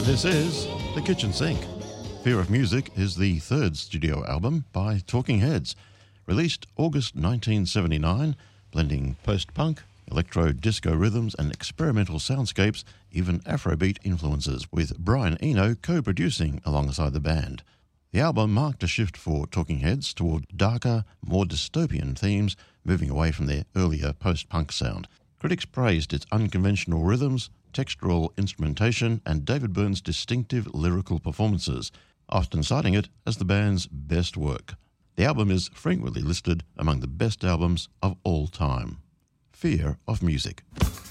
This is The Kitchen Sink. Fear of Music is the third studio album by Talking Heads, released August 1979, blending post-punk, electro-disco rhythms and experimental soundscapes, even Afrobeat influences, with Brian Eno co-producing alongside the band. The album marked a shift for Talking Heads toward darker, more dystopian themes, moving away from their earlier post-punk sound. Critics praised its unconventional rhythms, textural instrumentation, and David Byrne's distinctive lyrical performances, often citing it as the band's best work. The album is frequently listed among the best albums of all time. Fear of Music.